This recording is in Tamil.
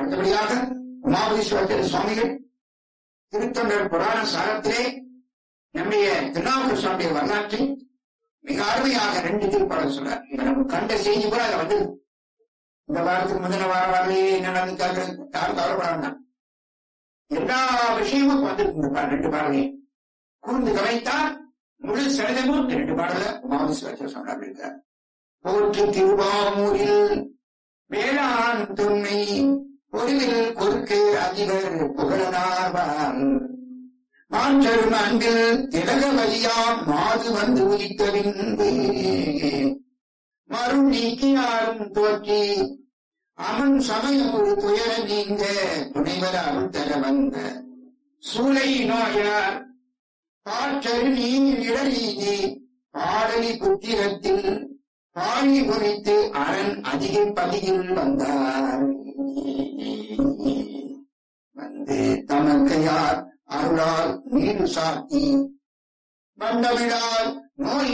அடுத்தபடியாக உமாபதீஸ்வரர் சுவாமிகள் திருத்தொண்டர் புராண சாரத்திலே நம்முடைய திருநாவுக்கரசர் சுவாமிய வரலாற்றில் மிக அருமையாக 2 திருப்பாடல் சொல்றார். நம்ம கண்ட செய்தி கூட அதை வந்து இந்த வாரத்துக்கு முந்தின வாரே என்ன நடந்துட்டாங்க யாரும் கவலைப்படாம எல்லா விஷயமும் வந்திருக்கு. 2 பாடலையும் கூர்ந்து கவனித்தால் முழு சரிதமும் 2 பாடல உமாபதீஸ்வரர் சொன்னார் இருக்கார். போற்று திருவாமூரில் வேளாண் தொன்மை பொறிவில் கொருக்கு அதிபர் புகழனார்வார் மாற்றர் அங்கில் திலக வலியாம் மாது வந்து உதித்தறிந்து மறு நீக்கியாரும் தோற்றி அவன் சமயம் ஒரு துயர நீங்க துணைவர் அருள் தர வந்த சூளை நோயார் பாற்றரு நீர் இடரீதி பாடலி புத்திரத்தில் பாடி குறித்து அரண் அதிக பதியில் வந்தார். வந்து தமக்கையார் அருளால் நீடு சாத்தி வந்தவிழால் நோய்